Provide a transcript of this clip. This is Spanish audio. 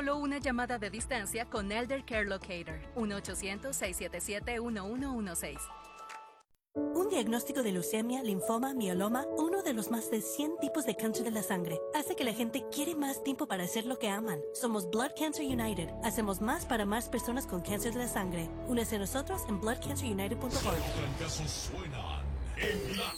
solo una llamada de distancia con Elder Care Locator. 1-800-677-1116. Un diagnóstico de leucemia, linfoma, mieloma, uno de los más de 100 tipos de cáncer de la sangre, hace que la gente quiere más tiempo para hacer lo que aman. Somos Blood Cancer United. Hacemos más para más personas con cáncer de la sangre. Únese a nosotros en bloodcancerunited.org. Los trancazos suenan en la